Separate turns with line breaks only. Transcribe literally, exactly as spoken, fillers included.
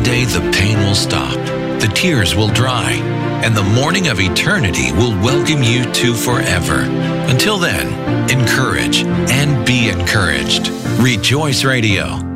day the pain will stop, the tears will dry, and the morning of eternity will welcome you to forever. Until then, encourage and be encouraged. Rejoice Radio.